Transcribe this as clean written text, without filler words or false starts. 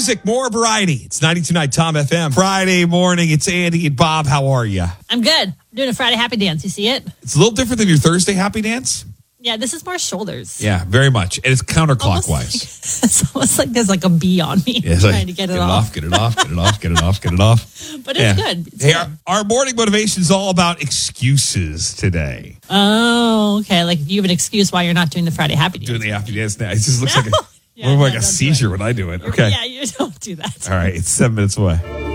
music, more variety. It's 92.9 Tom FM. Friday morning, it's Andy and Bob. How are you? I'm good. I'm doing a Friday happy dance. You see it? It's a little different than your Thursday happy dance. Yeah, this is more shoulders. Yeah, very much. And it's counterclockwise. It's almost like there's like a bee on me trying to get it off. Get it off. But it's good. It's Hey, good. our morning motivation is all about excuses today. Oh, okay. Like if you have an excuse why you're not doing the Friday happy dance. Doing the happy dance now. It just looks like Yeah, like no, a don't do seizure it. when I do it. Okay. Yeah, you don't do that. All right. It's 7 minutes away.